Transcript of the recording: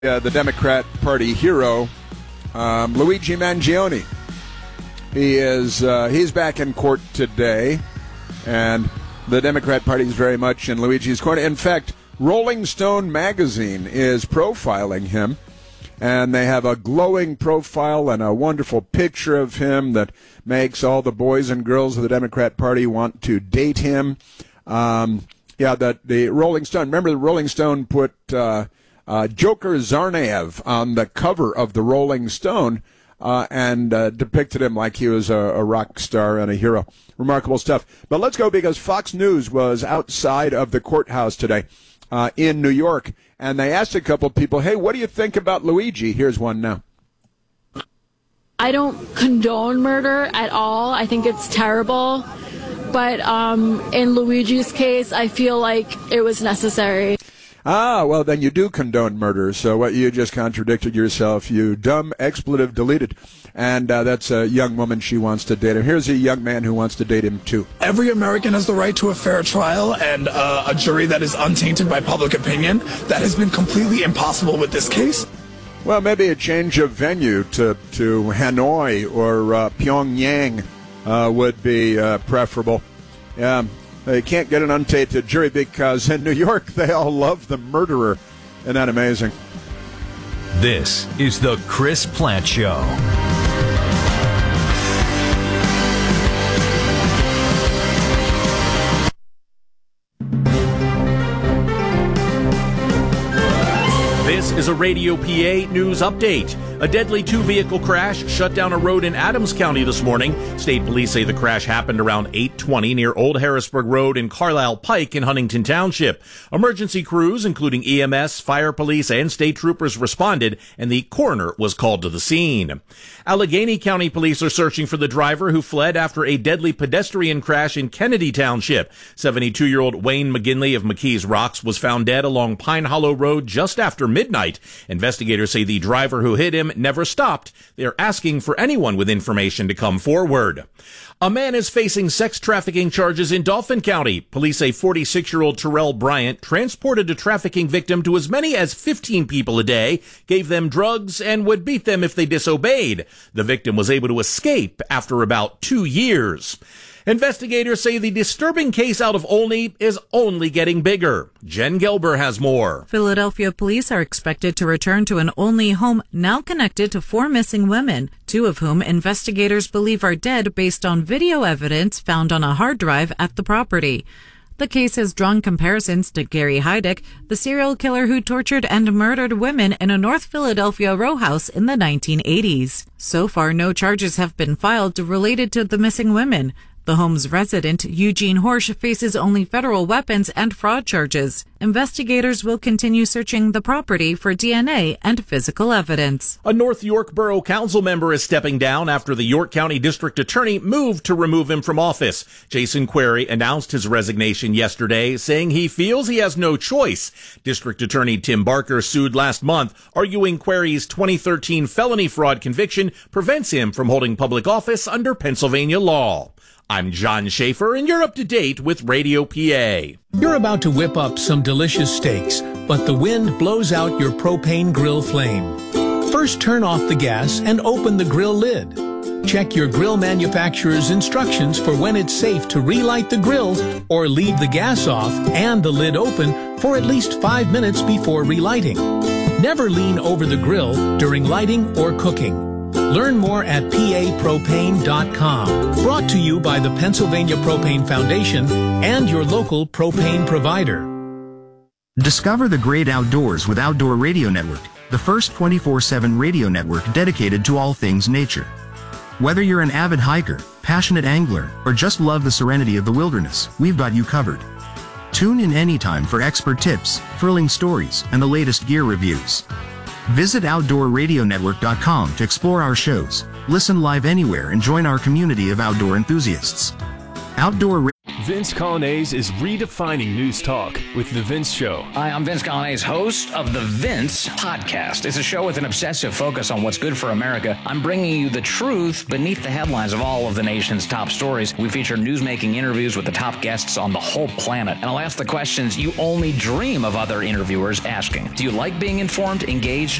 the Democrat Party hero, Luigi Mangione. He's back in court today, and the Democrat Party is very much in Luigi's corner. In fact, Rolling Stone magazine is profiling him, and they have a glowing profile and a wonderful picture of him that makes all the boys and girls of the Democrat Party want to date him. The Rolling Stone, remember the Rolling Stone put Joker Zarnaev on the cover of the Rolling Stone and depicted him like he was a rock star and a hero. Remarkable stuff. But let's go, because Fox News was outside of the courthouse today in New York, and they asked a couple of people, hey, what do you think about Luigi? Here's one now. I don't condone murder at all. I think it's terrible. But in Luigi's case, I feel like it was necessary. Well, then you do condone murder, so what you just contradicted yourself, you dumb expletive deleted. And that's a young woman, she wants to date him. Here's a young man who wants to date him, too. Every American has the right to a fair trial and a jury that is untainted by public opinion. That has been completely impossible with this case. Well, maybe a change of venue to Hanoi or Pyongyang would be preferable. Yeah. They can't get an untainted jury because in New York they all love the murderer. Isn't that amazing? This is the Chris Plante Show. This is a Radio PA news update. A deadly two-vehicle crash shut down a road in Adams County this morning. State police say the crash happened around 8:20 near Old Harrisburg Road and Carlisle Pike in Huntington Township. Emergency crews, including EMS, fire police, and state troopers responded, and the coroner was called to the scene. Allegheny County police are searching for the driver who fled after a deadly pedestrian crash in Kennedy Township. 72-year-old Wayne McGinley of McKees Rocks was found dead along Pine Hollow Road just after midnight. Investigators say the driver who hit him never stopped. They're asking for anyone with information to come forward. A man is facing sex trafficking charges in Dauphin County. Police say 46-year-old Terrell Bryant transported a trafficking victim to as many as 15 people a day, gave them drugs, and would beat them if they disobeyed. The victim was able to escape after about 2 years. Investigators say the disturbing case out of Olney is only getting bigger. Jen Gelber has more. Philadelphia police are expected to return to an Olney home now connected to 4 missing women, 2 of whom investigators believe are dead based on video evidence found on a hard drive at the property. The case has drawn comparisons to Gary Heidick, the serial killer who tortured and murdered women in a North Philadelphia row house in the 1980s. So far, no charges have been filed related to the missing women. The home's resident, Eugene Horsch, faces only federal weapons and fraud charges. Investigators will continue searching the property for DNA and physical evidence. A North York Borough Council member is stepping down after the York County District Attorney moved to remove him from office. Jason Query announced his resignation yesterday, saying he feels he has no choice. District Attorney Tim Barker sued last month, arguing Query's 2013 felony fraud conviction prevents him from holding public office under Pennsylvania law. I'm John Schaefer, and you're up to date with Radio PA. You're about to whip up some delicious steaks, but the wind blows out your propane grill flame. First, turn off the gas and open the grill lid. Check your grill manufacturer's instructions for when it's safe to relight the grill or leave the gas off and the lid open for at least 5 minutes before relighting. Never lean over the grill during lighting or cooking. Learn more at papropane.com. Brought to you by the Pennsylvania Propane Foundation and your local propane provider. Discover the great outdoors with Outdoor Radio Network, the first 24/7 radio network dedicated to all things nature. Whether you're an avid hiker, passionate angler, or just love the serenity of the wilderness, we've got you covered. Tune in anytime for expert tips, thrilling stories, and the latest gear reviews. Visit OutdoorRadioNetwork.com to explore our shows, listen live anywhere, and join our community of outdoor enthusiasts. Vince Colonnese is redefining news talk with The Vince Show. Hi, I'm Vince Colonnese, host of The Vince Podcast. It's a show with an obsessive focus on what's good for America. I'm bringing you the truth beneath the headlines of all of the nation's top stories. We feature newsmaking interviews with the top guests on the whole planet. And I'll ask the questions you only dream of other interviewers asking. Do you like being informed, engaged,